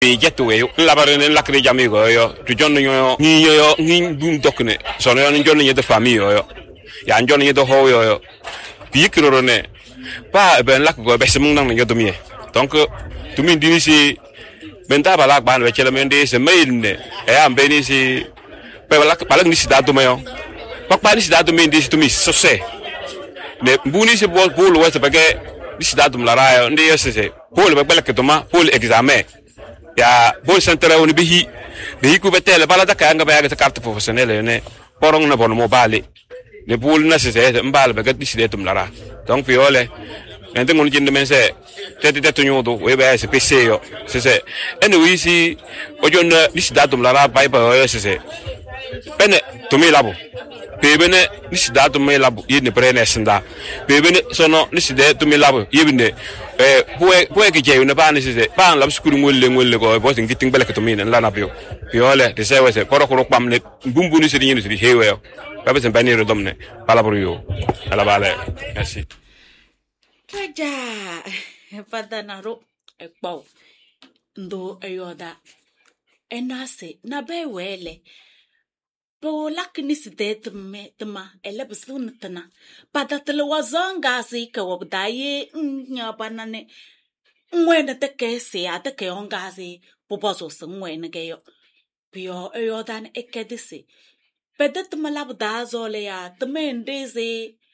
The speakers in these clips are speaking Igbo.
pe jetto e la barene la creja amigo yo tu jonno yo ni dum dokne so no ni jonno yede famille yo ya jonno yede ho yo pikro ne pa ben la go besem nang yo dumi donc tu min dini si benta bala ban we chele men de se mail ne e am beni si pe bala ni si datu mayo pa ni si datu men de si tu mi so se ne buni si bol we se pake ni si datu la rayo ndi se bol be bala ke toma bol examen ya bol centre on bihi ku betele bala da ka nga ba ga carte professionnelle ne porong na bon mobile ne bol na se mbal be ga ni si datu la ra donc viole ente ngoni jinde men se tete nyodo we ba se pc yo se ene wi si ojon ni si datu la ra bai ba yo se bene to me labo bebene ni si datu me labo yine prene senda bebene sono ni si de to me labo yibine hoe ke je una bani se ban lab skuru ngolle ko bo tin giting bele to me la na bio le de se we se koro pam ne bumbu ni se ni se hewe yo ba be se bani ro domne pala bro yo ala bale merci Raja pada naro ekpau ndo ayoda enase na be wele po lakini sidet me tma ele busun tana pada tele wazanga si ka wabdaye nya banane ngwena te ke se ate ke ongazi poposo sngwena ke yo pio ayoda ne ekedisi pedet malabda zole ya tmendezi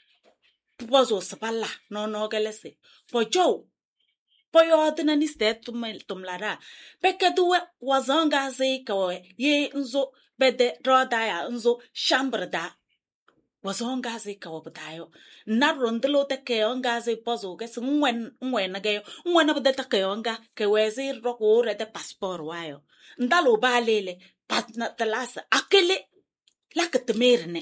pozo sapala no gelese pojo poyo adna ni stet tumlara peke duwe wazanga ze kawe ye nzo bede roda ya nzo shambrada wazanga ze kawe badayo na rondelo te ke onga ze pozo ke ngwen na ge ngwen na bede te ke onga ke wezi roko re de passport wayo ndalo balele patna talasa akele la ketmerne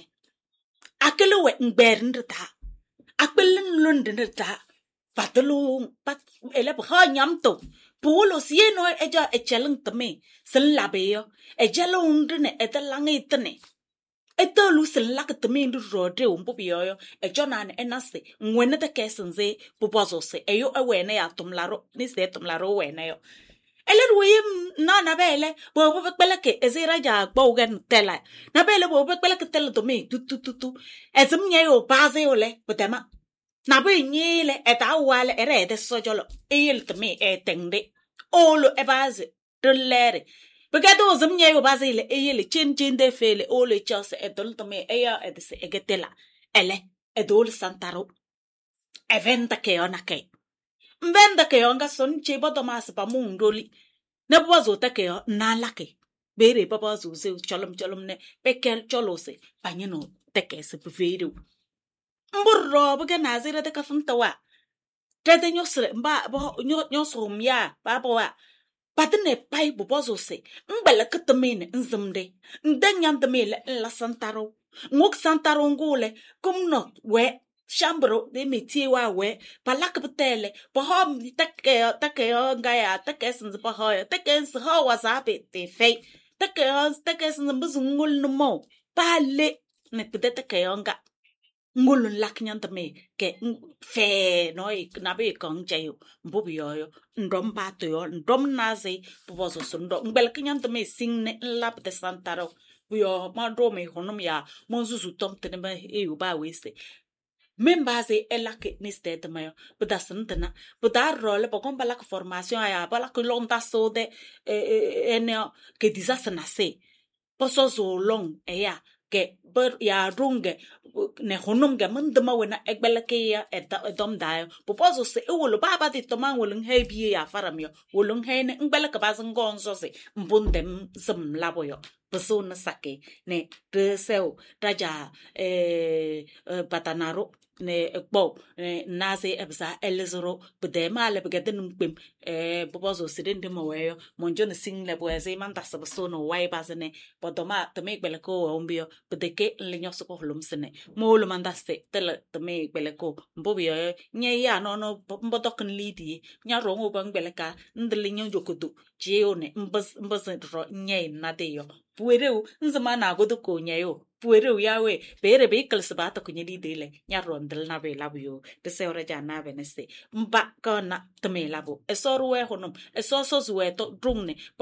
akele we ngbernda akpelin London ta patalung pat ele ba nyamto pulo sieno eja echelung tame sen labeyo ejalung ne etalangi tane etolu sen lak tame ndu rode umbo biyo ejona ne enase ngwene te kesenze bubozo se eyo awene ya tumlaro ni se tumlaro wene yo ele ruim na bele bo bekpele ke ezira ja gbogen tela na bele bo bekpele ke tela to me tu ezum nye yo baze ole potema na be nyile eta wale ere de sojolo el to me etende olo e baze de lere begado zum nye yo baze le el chin de fele olo chose edol to me eya edse egetela ele edol santaro eventa ke ona ke mbenda ke onga son chebo tomas pa mundoli ne bozo te ke na lake bere papa zo se cholom ne pekel cholose panyino te ke se bvedo mburro buga nazira te ka funtawa tete nyosre mba bo nyosomya baba wa patne pai bozo se mbele ketmene nzimde ndanyam de mele la santaro ngok santaro ngule kumno we shambro de metie wa we palak betele bohom take ngaya take sinz bohoy take sinz ho wasabe te fei take sinz mbuzungul no mo pale ne pedete ke nga ngulun laknyan me ke fe no na be kong jayo mbubiyo ndom pato yo ndom naze bozo sundo mbel knyan me singne lap de santaro yo mandro me honum ya monzuzu tom tenema e ba wese membaze elake ni state mayo budasantana budar role pokon balak formation aya balak londa so de ene ke disasana se poso zo long eya ke ber ya runge ne honum ga mandama wena egbelake ya edom dayo popozo se ewolo baba de toman wolun hebi ya faramyo wolun hene ngbelaka bazan gonzo se mbundem zum laboyo persona sake ne reseu raja batanaro ne ekpo nase ebsa elizoro bedema le begadenum pem popozo sidende moweyo monjo ne single boeze manda sabasono wai bazene podoma teme belako ombio bedeke lenyo soko holumsene molo mandaste tele teme belako mbobio nyeya no mbodokn lidi nya rongo bang belaka ndlinyo jokudu jeone mbas ro nyei nadeyo puereu nzama na godo ko nyeyo puereu yawe bere be kalsbata kunyedi dele nya rondel na be labio de seora jana benese mba kona teme labo esoruwe honum esoso zuwe to drungne